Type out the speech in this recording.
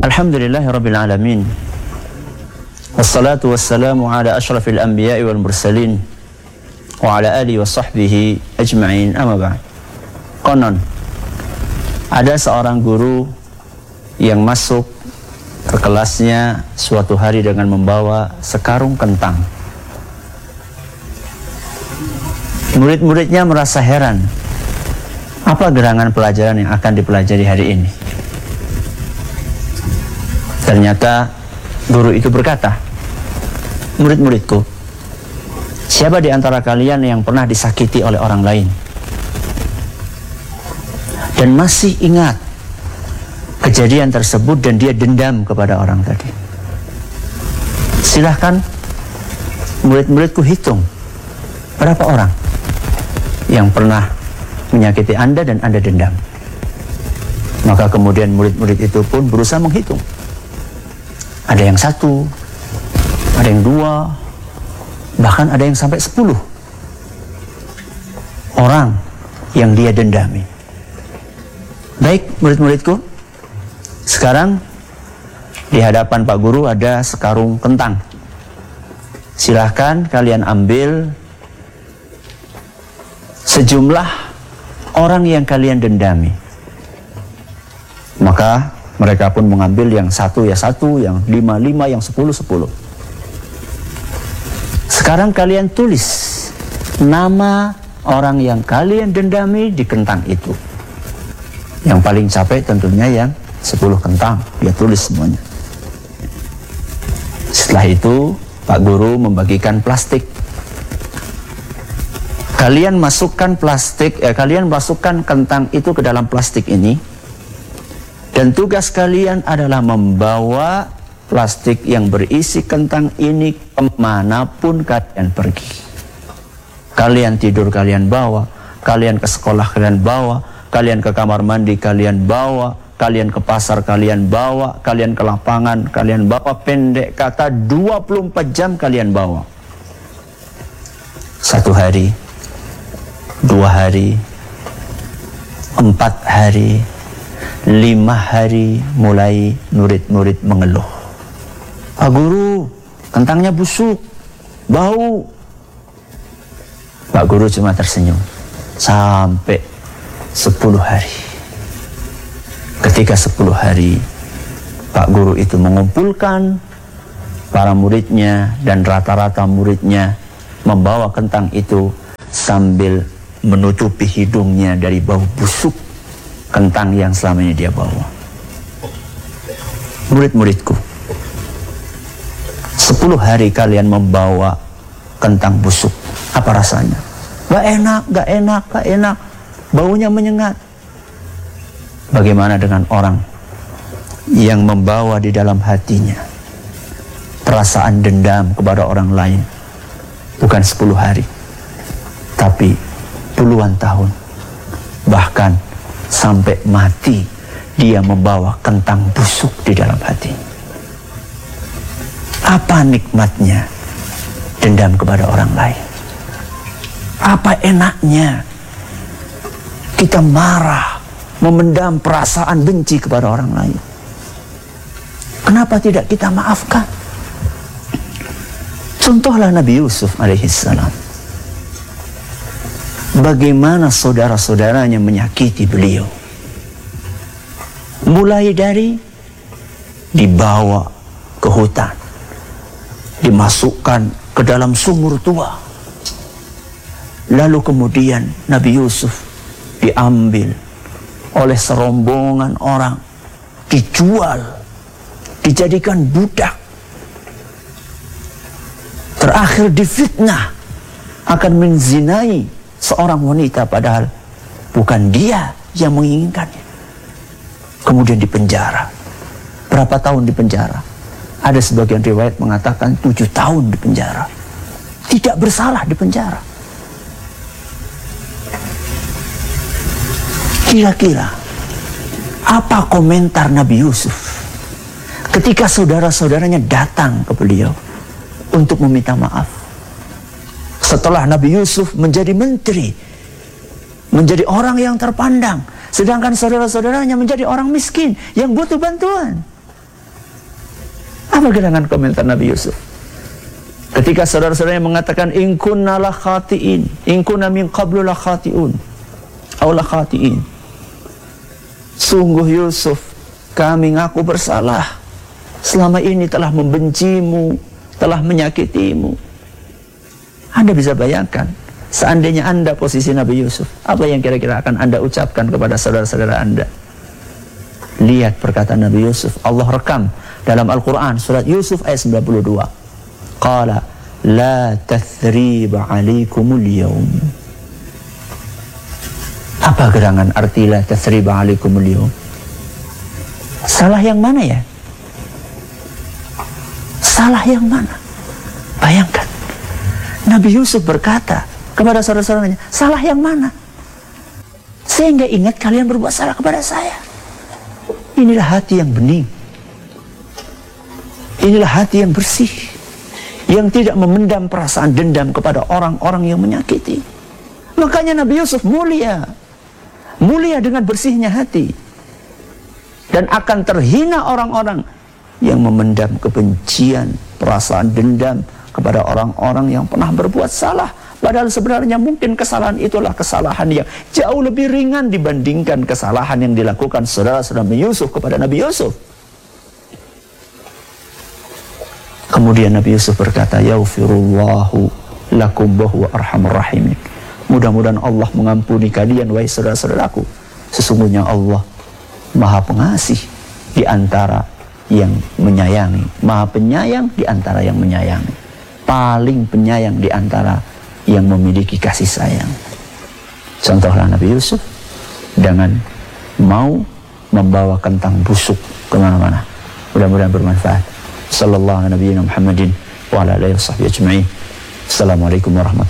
Alhamdulillahirabbil alamin. Wassalatu wassalamu ala asyrafil anbiya'i wal mursalin wa ala alihi wa sahbihi ajma'in, amma ba'd. Konon ada seorang guru yang masuk ke kelasnya suatu hari dengan membawa sekarung kentang. Murid-muridnya merasa heran, apa gerangan pelajaran yang akan dipelajari hari ini? Ternyata guru itu berkata, murid-muridku, siapa di antara kalian yang pernah disakiti oleh orang lain dan masih ingat kejadian tersebut dan dia dendam kepada orang tadi? Silahkan murid-muridku hitung berapa orang yang pernah menyakiti Anda dan Anda dendam. Maka kemudian murid-murid itu pun berusaha menghitung. Ada yang 1, ada yang 2, bahkan ada yang sampai 10 orang yang dia dendami. Baik murid-muridku, sekarang di hadapan Pak Guru ada sekarung kentang. Silahkan kalian ambil sejumlah orang yang kalian dendami. Maka mereka pun mengambil yang 1 ya 1, yang 5 yang 10. Sekarang kalian tulis nama orang yang kalian dendami di kentang itu. Yang paling capek tentunya yang 10 kentang, dia tulis semuanya. Setelah itu Pak Guru membagikan plastik. Kalian masukkan kentang itu ke dalam plastik ini. Dan tugas kalian adalah membawa plastik yang berisi kentang ini kemanapun kalian pergi. Kalian tidur kalian bawa, kalian ke sekolah kalian bawa, kalian ke kamar mandi kalian bawa, kalian ke pasar kalian bawa, kalian ke lapangan kalian bawa, pendek kata 24 jam kalian bawa. 1 hari, 2 hari, 4 hari, 5 hari mulai murid-murid mengeluh. Pak Guru, kentangnya busuk, bau. Pak Guru cuma tersenyum. Sampai 10 hari. Ketika 10 hari, Pak Guru itu mengumpulkan para muridnya dan rata-rata muridnya membawa kentang itu sambil menutupi hidungnya dari bau busuk kentang yang selama ini dia bawa. Murid-muridku, 10 hari kalian membawa kentang busuk. Apa rasanya? Gak enak. Baunya menyengat. Bagaimana dengan orang yang membawa di dalam hatinya perasaan dendam kepada orang lain? Bukan 10 hari, tapi puluhan tahun. Bahkan sampai mati dia membawa kentang busuk di dalam hati. Apa nikmatnya dendam kepada orang lain? Apa enaknya kita marah, memendam perasaan benci kepada orang lain? Kenapa tidak kita maafkan? Contohlah Nabi Yusuf alaihissalam. Bagaimana saudara-saudaranya menyakiti beliau. Mulai dari dibawa ke hutan, dimasukkan ke dalam sumur tua. Lalu kemudian Nabi Yusuf diambil oleh serombongan orang, dijual, dijadikan budak. Terakhir difitnah akan menzinai seorang wanita, padahal bukan dia yang menginginkannya. Kemudian dipenjara. Berapa tahun dipenjara? Ada sebagian riwayat mengatakan 7 tahun dipenjara. Tidak bersalah dipenjara. Kira-kira apa komentar Nabi Yusuf ketika saudara-saudaranya datang ke beliau untuk meminta maaf? Setelah Nabi Yusuf menjadi menteri, menjadi orang yang terpandang, sedangkan saudara-saudaranya menjadi orang miskin yang butuh bantuan. Apa gerangan komentar Nabi Yusuf? Ketika saudara-saudaranya mengatakan in kunna la khati'in, in kunna min qablu la khati'un, aw la khati'in. Sungguh Yusuf, kami ngaku bersalah. Selama ini telah membencimu, telah menyakitimu. Anda bisa bayangkan, seandainya Anda posisi Nabi Yusuf, apa yang kira-kira akan Anda ucapkan kepada saudara-saudara Anda? Lihat perkataan Nabi Yusuf, Allah rekam dalam Al-Quran, surat Yusuf ayat 92. Qala la tathriba alaikumul yawm. Apa gerangan arti la tathriba alaikumul yawm? Salah yang mana ya? Salah yang mana? Bayangkan, Nabi Yusuf berkata kepada saudara-saudaranya, salah yang mana? Saya nggak ingat kalian berbuat salah kepada saya. Inilah hati yang bening. Inilah hati yang bersih, yang tidak memendam perasaan dendam kepada orang-orang yang menyakiti. Makanya Nabi Yusuf mulia dengan bersihnya hati, dan akan terhina orang-orang yang memendam kebencian, perasaan dendam kepada orang-orang yang pernah berbuat salah. Padahal sebenarnya mungkin kesalahan itulah kesalahan yang jauh lebih ringan dibandingkan kesalahan yang dilakukan saudara-saudara Nabi Yusuf kepada Nabi Yusuf. Kemudian Nabi Yusuf berkata, yaghfirullahu lakum wa huwa arhamur rahimin. Mudah-mudahan Allah mengampuni kalian, wahai saudara-saudaraku. Sesungguhnya Allah Maha Pengasih di antara yang menyayangi, Maha Penyayang di antara yang menyayangi, paling penyayang di antara yang memiliki kasih sayang. Contohlah Nabi Yusuf dengan mau membawa kentang busuk kemana-mana. Mudah-mudahan bermanfaat. Sallallahu alaihi wa sallam Muhammadin wa ala alihi wa sahbihi ajma'in. Assalamualaikum warahmatullahi wabarakatuh.